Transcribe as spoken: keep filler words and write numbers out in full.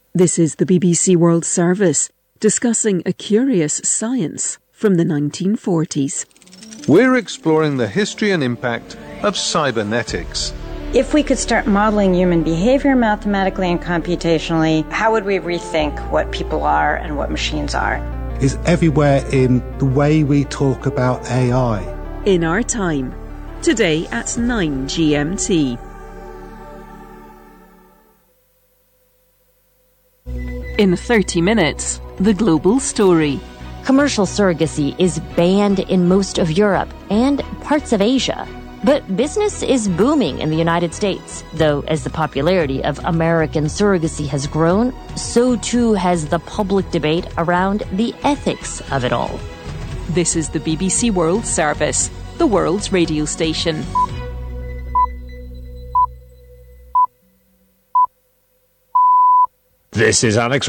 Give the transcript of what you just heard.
This is the B B C World Service, discussing a curious science from the nineteen forties. We're exploring the history and impact of cybernetics. If we could start modeling human behavior mathematically and computationally, how would we rethink what people are and what machines are? Is everywhere in the way we talk about A I. In Our Time, today at nine G M T. In thirty minutes, the global story. Commercial surrogacy is banned in most of Europe and parts of Asia. But business is booming in the United States, though as the popularity of American surrogacy has grown, so too has the public debate around the ethics of it all. This is the B B C World Service, the world's radio station. This is Alex